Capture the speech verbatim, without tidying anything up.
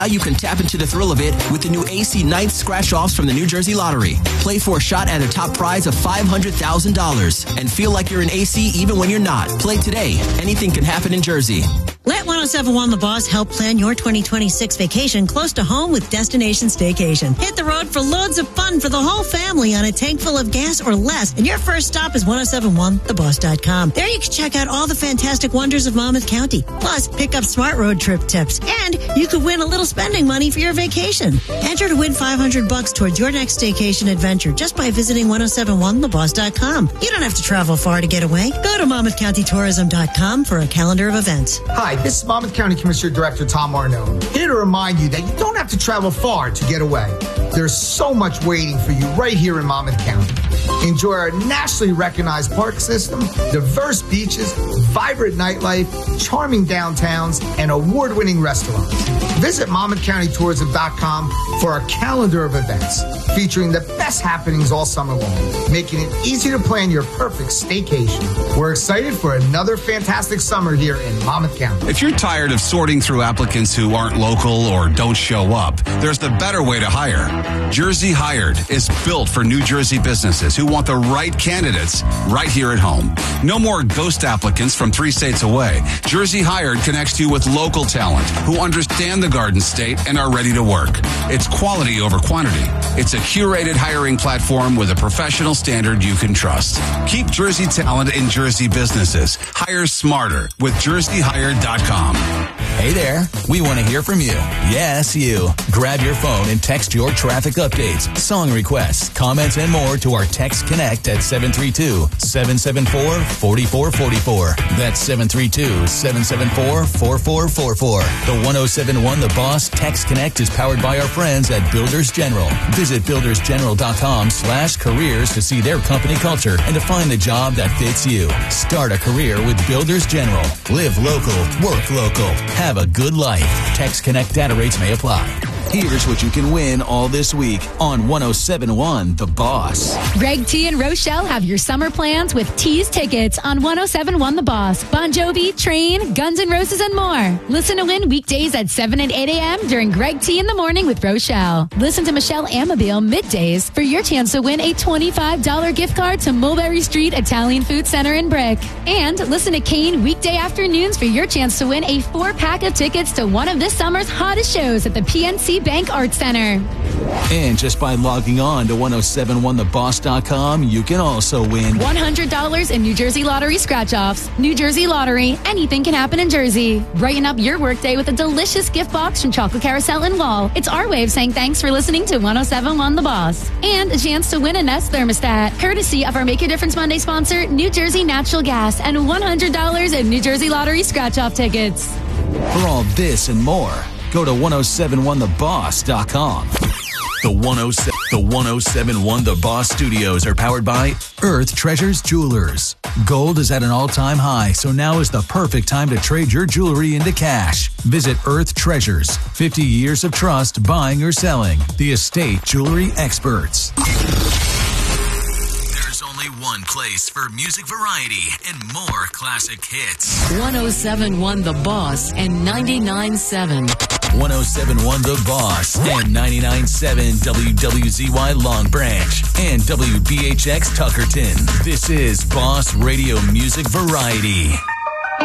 Now you can tap into the thrill of it with the new A C Ninth Scratch-Offs from the New Jersey Lottery. Play for a shot at a top prize of five hundred thousand dollars and feel like you're in A C even when you're not. Play today. Anything can happen in Jersey. Let one oh seven one The Boss help plan your twenty twenty-six vacation close to home with Destination Staycation. Hit the road for loads of fun for the whole family on a tank full of gas or less. And your first stop is ten seventy-one the boss dot com. There you can check out all the fantastic wonders of Monmouth County. Plus, pick up smart road trip tips. And you could win a little spending money for your vacation. Enter to win five hundred bucks towards your next staycation adventure just by visiting ten seventy-one the boss dot com. You don't have to travel far to get away. Go to monmouth county tourism dot com for a calendar of events. Hi, this is Monmouth County Commissioner Director Tom Arnone, here to remind you that you don't have to travel far to get away. There's so much waiting for you right here in Monmouth County. Enjoy our nationally recognized park system, diverse beaches, vibrant nightlife, charming downtowns, and award-winning restaurants. Visit monmouth county tourism dot com for our calendar of events featuring the best happenings all summer long, making it easy to plan your perfect staycation. We're excited for another fantastic summer here in Monmouth County. If you're tired of sorting through applicants who aren't local or don't show up, there's the better way to hire. Jersey Hired is built for New Jersey businesses who want the right candidates right here at home. No more ghost applicants from three states away. Jersey Hired connects you with local talent who understand the Garden State and are ready to work. It's quality over quantity. It's a curated hiring platform with a professional standard you can trust. Keep Jersey talent in Jersey businesses. Hire smarter with jersey hired dot com. Hey there, we want to hear from you. Yes, you. Grab your phone and text your traffic updates, song requests, comments, and more to our Text Connect at seven three two, seven seven four, four four four four. That's seven three two, seven seven four, four four four four. The ten seventy-one The Boss Text Connect is powered by our friends at Builders General. Visit builders general dot com slash careers to see their company culture and to find the job that fits you. Start a career with Builders General. Live local, work local. Have a good life. Text Connect data rates may apply. Here's what you can win all this week on ten seventy-one The Boss. Greg T and Rochelle have your summer plans with T's tickets on ten seventy-one The Boss. Bon Jovi, Train, Guns N' Roses, and more. Listen to win weekdays at seven and eight a.m. during Greg T in the Morning with Rochelle. Listen to Michelle Amabile middays for your chance to win a twenty-five dollars gift card to Mulberry Street Italian Food Center in Brick. And listen to Kane weekday afternoons for your chance to win a four-pack of tickets to one of this summer's hottest shows at the P N C Bank Arts Center. And just by logging on to ten seventy-one the boss dot com, you can also win one hundred dollars in New Jersey Lottery scratch-offs. New Jersey Lottery, anything can happen in Jersey. Brighten up your workday with a delicious gift box from Chocolate Carousel and Wall. It's our way of saying thanks for listening to ten seventy-one The Boss. And a chance to win a Nest thermostat, courtesy of our Make a Difference Monday sponsor, New Jersey Natural Gas, and one hundred dollars in New Jersey Lottery scratch-off tickets. For all this and more, go to ten seventy-one the boss dot com. The ten seventy-one The Boss Studios are powered by Earth Treasures Jewelers. Gold is at an all-time high, so now is the perfect time to trade your jewelry into cash. Visit Earth Treasures. fifty years of trust buying or selling. The estate jewelry experts. There's only one place for music variety and more classic hits. ten seventy-one The Boss and ninety-nine point seven. ten seventy-one The Boss and ninety-nine point seven W W Z Y Long Branch and W B H X Tuckerton. This is Boss Radio Music Variety.